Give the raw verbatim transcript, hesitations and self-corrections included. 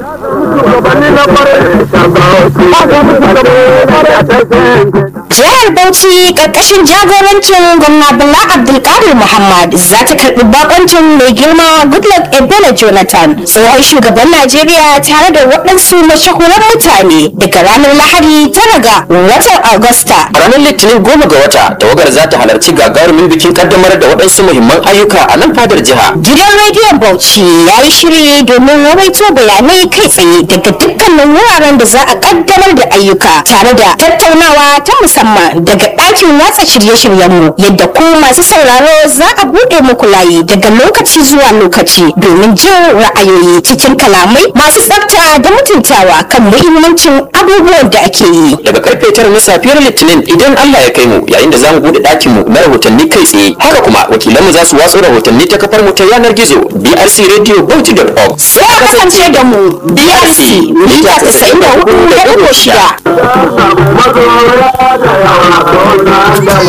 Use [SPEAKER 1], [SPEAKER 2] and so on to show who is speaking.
[SPEAKER 1] Jihar Bauchi karkashin jagorancin gwamna Bala Abdulkadir Muhammad za ta karbi bakoncin mai girma Goodluck Ebele Jonathan, tsohon shugaban Najeriya tare da waɗansu mashahuran mutane daga ranar Lahadi tara ga watan Agusta.
[SPEAKER 2] A ranar Litinin goma ga wata, tawagar za ta halarci gagarumin bikin kaddamar da waɗansu muhimman ayyuka a nan fadar jiha.
[SPEAKER 1] Gidan rediyon Bauchi ya yi shiri domin rawaito bayanai kai tsaye daga dukkanin wuraren da za a kaddamar da ayyuka tare da tattaunawa ta musamman daga ɗakin watsa shirye-shiryenmu, yadda ku masu sauraro za a buɗe muku layi daga lokaci zuwa lokaci domin jin ra'ayoyi cikin kalamai masu tsafta da mutuntawa kan muhimmancin abubuwan da ake yi.
[SPEAKER 2] Daga karfe tara na safiyar Litinin idan Allah ya kai mu, yayin da za mu buɗe ɗakinmu na rahotanni kai tsaye. Haka kuma wakilanmu za su watsa rahotanni ta kafar mu ta yanar gizo b r c radio bauchi dot org.
[SPEAKER 1] Sai a kasance da mu B R C mita tasa'in da hudu da ɗigo shida.